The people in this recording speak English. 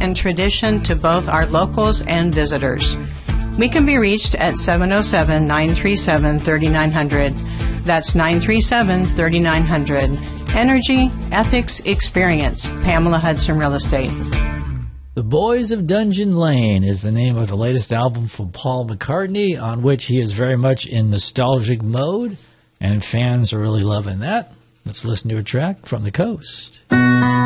and tradition to both our locals and visitors. We can be reached at 707-937-3900. That's 937-3900. Energy, ethics, experience. Pamela Hudson Real Estate. The Boys of Dungeon Lane is the name of the latest album from Paul McCartney, on which he is very much in nostalgic mode, and fans are really loving that. Let's listen to a track from the coast.